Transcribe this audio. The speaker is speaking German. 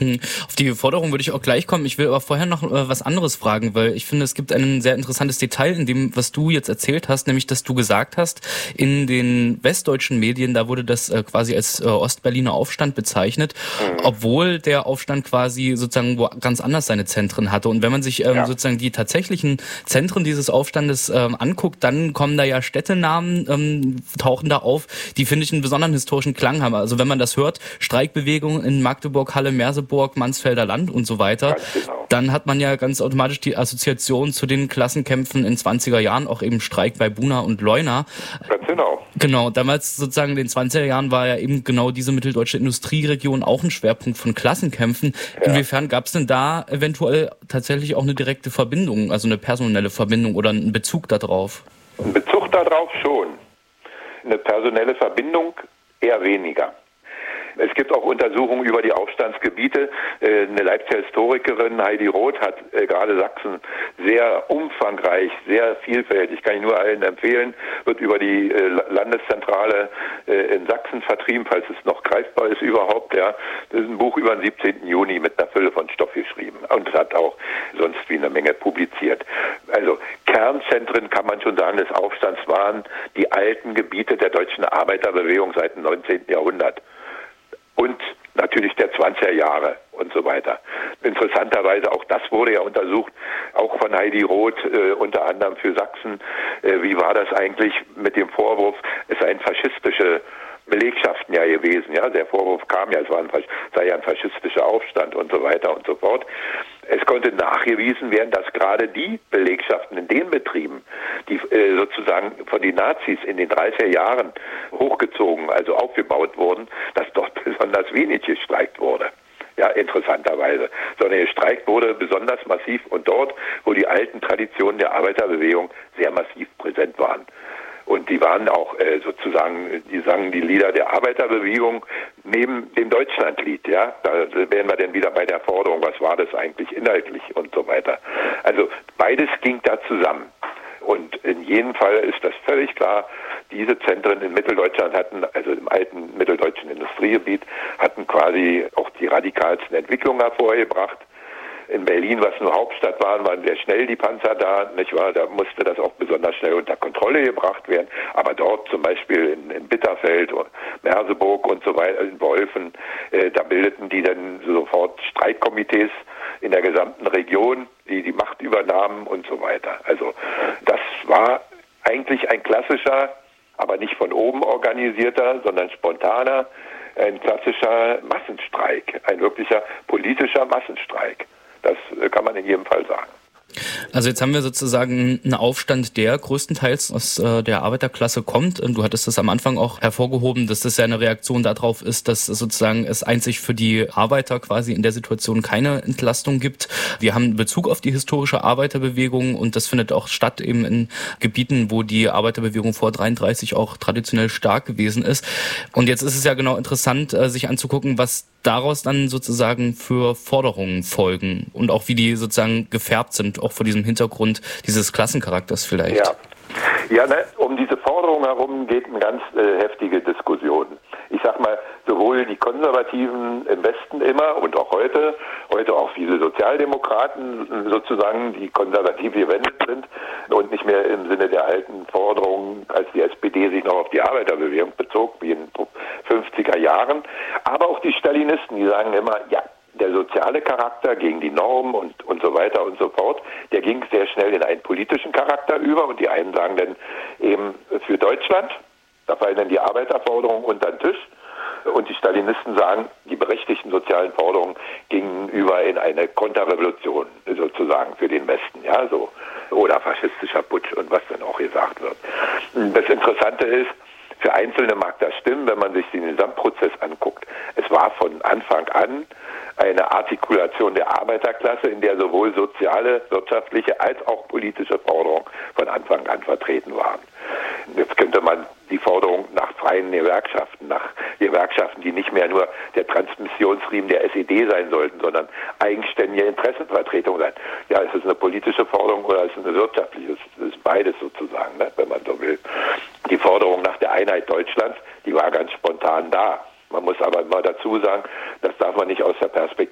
Auf die Forderung würde ich auch gleich kommen. Ich will aber vorher noch was anderes fragen, weil ich finde, es gibt ein sehr interessantes Detail in dem, was du jetzt erzählt hast, nämlich, dass du gesagt hast, in den westdeutschen Medien, da wurde das quasi als Ostberliner Aufstand bezeichnet, obwohl der Aufstand quasi sozusagen wo ganz anders seine Zentren hatte. Und wenn man sich sozusagen die tatsächlichen Zentren dieses Aufstandes anguckt, dann kommen da ja Städtenamen, tauchen da auf, die, finde ich, einen besonderen historischen Klang haben. Also wenn man das hört, Streikbewegung in Magdeburg, Halle, Merseburg, Mansfelder Land und so weiter, dann hat man ja ganz automatisch die Assoziation zu den Klassenkämpfen in 20er Jahren, auch eben Streik bei Buna und Leuna. Ganz genau. Genau, damals sozusagen in den 20er Jahren war ja eben genau diese mitteldeutsche Industrieregion auch ein Schwerpunkt von Klassenkämpfen. Ja. Inwiefern gab es denn da eventuell tatsächlich auch eine direkte Verbindung, also eine personelle Verbindung oder einen Bezug darauf? Ein Bezug darauf schon. Eine personelle Verbindung eher weniger. Es gibt auch Untersuchungen über die Aufstandsgebiete. Eine Leipziger Historikerin, Heidi Roth, hat gerade Sachsen sehr umfangreich, sehr vielfältig, kann ich nur allen empfehlen, wird über die Landeszentrale in Sachsen vertrieben, falls es noch greifbar ist überhaupt. Ja. Das ist ein Buch über den 17. Juni mit einer Fülle von Stoff geschrieben und hat auch sonst wie eine Menge publiziert. Also Kernzentren, kann man schon sagen, des Aufstands waren die alten Gebiete der deutschen Arbeiterbewegung seit dem 19. Jahrhundert. Und natürlich der 20er Jahre und so weiter. Interessanterweise, auch das wurde ja untersucht, auch von Heidi Roth, unter anderem für Sachsen. Wie war das eigentlich mit dem Vorwurf, es seien faschistische Belegschaften ja gewesen, ja, der Vorwurf kam ja, sei ja ein faschistischer Aufstand und so weiter und so fort. Es konnte nachgewiesen werden, dass gerade die Belegschaften in den Betrieben, die sozusagen von den Nazis in den 30er Jahren hochgezogen, also aufgebaut wurden, dass dort besonders wenig gestreikt wurde. Ja, interessanterweise. Sondern gestreikt wurde besonders massiv und dort, wo die alten Traditionen der Arbeiterbewegung sehr massiv präsent waren. Und die waren auch sozusagen, die sangen die Lieder der Arbeiterbewegung neben dem Deutschlandlied, ja. Da wären wir dann wieder bei der Forderung, was war das eigentlich inhaltlich und so weiter. Also beides ging da zusammen. Und in jedem Fall ist das völlig klar, diese Zentren in Mitteldeutschland hatten, also im alten mitteldeutschen Industriegebiet, hatten quasi auch die radikalsten Entwicklungen hervorgebracht. In Berlin, was nur Hauptstadt war, waren sehr schnell die Panzer da, nicht wahr? Da musste das auch besonders schnell unter Kontrolle gebracht werden. Aber dort zum Beispiel in Bitterfeld und Merseburg und so weiter, in Wolfen, da bildeten die dann sofort Streikkomitees in der gesamten Region, die Macht übernahmen und so weiter. Also das war eigentlich ein klassischer, aber nicht von oben organisierter, sondern spontaner, ein klassischer Massenstreik, ein wirklicher politischer Massenstreik. Das kann man in jedem Fall sagen. Also jetzt haben wir sozusagen einen Aufstand, der größtenteils aus der Arbeiterklasse kommt. Du hattest das am Anfang auch hervorgehoben, dass das ja eine Reaktion darauf ist, dass sozusagen es einzig für die Arbeiter quasi in der Situation keine Entlastung gibt. Wir haben Bezug auf die historische Arbeiterbewegung und das findet auch statt eben in Gebieten, wo die Arbeiterbewegung vor 33 auch traditionell stark gewesen ist. Und jetzt ist es ja genau interessant, sich anzugucken, was daraus dann sozusagen für Forderungen folgen und auch wie die sozusagen gefärbt sind, auch vor diesem Hintergrund dieses Klassencharakters vielleicht. Ja, um diese Forderung herum geht eine ganz heftige Diskussion. Ich sag mal, sowohl die Konservativen im Westen immer und auch heute auch viele Sozialdemokraten sozusagen, die konservativ gewendet sind und nicht mehr im Sinne der alten Forderungen, als die SPD sich noch auf die Arbeiterbewegung bezog, wie in den 50er Jahren. Aber auch die Stalinisten, die sagen immer, ja, der soziale Charakter gegen die Norm und so weiter und so fort, der ging sehr schnell in einen politischen Charakter über und die einen sagen dann eben für Deutschland, da fallen dann die Arbeiterforderungen unter den Tisch und die Stalinisten sagen, die berechtigten sozialen Forderungen gingen über in eine Konterrevolution sozusagen für den Westen, ja, so, oder faschistischer Putsch und was dann auch gesagt wird. Das Interessante ist, für Einzelne mag das stimmen, wenn man sich den Gesamtprozess anguckt. Es war von Anfang an eine Artikulation der Arbeiterklasse, in der sowohl soziale, wirtschaftliche als auch politische Forderungen von Anfang an vertreten waren. Jetzt könnte man die Forderung nach freien Gewerkschaften, nach Gewerkschaften, die nicht mehr nur der Transmissionsriemen der SED sein sollten, sondern eigenständige Interessenvertretung sein. Ja, ist es eine politische Forderung oder ist es eine wirtschaftliche? Es ist beides sozusagen, ne, wenn man so will. Die Forderung nach der Einheit Deutschlands, die war ganz spontan da. Man muss aber mal dazu sagen, das darf man nicht aus der Perspektive